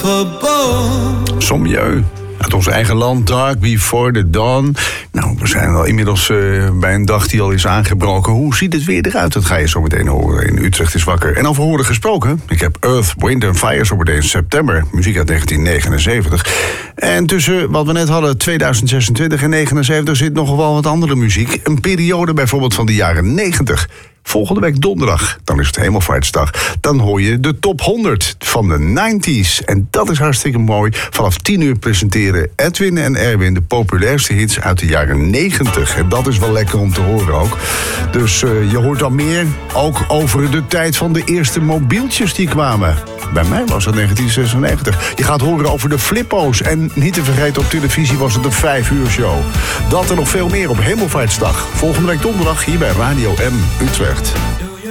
up above. Sommieu. Uit ons eigen land, Dark Before the Dawn. Nou, we zijn al inmiddels bij een dag die al is aangebroken. Hoe ziet het weer eruit? Dat ga je zo meteen horen in Utrecht is wakker. En over horen gesproken. Ik heb Earth, Wind and Fire zo meteen september. Muziek uit 1979. En tussen wat we net hadden, 2026 en 79... zit nogal wel wat andere muziek. Een periode bijvoorbeeld van de jaren 90... Volgende week donderdag, dan is het Hemelvaartsdag. Dan hoor je de top 100 van de 90s. En dat is hartstikke mooi. Vanaf 10 uur presenteren Edwin en Erwin de populairste hits uit de jaren 90. En dat is wel lekker om te horen ook. Dus je hoort dan meer, ook over de tijd van de eerste mobieltjes die kwamen. Bij mij was het 1996. Je gaat horen over de flippo's. En niet te vergeten, op televisie was het een 5 uur show. Dat en nog veel meer op Hemelvaartsdag. Volgende week donderdag hier bij Radio M Utrecht.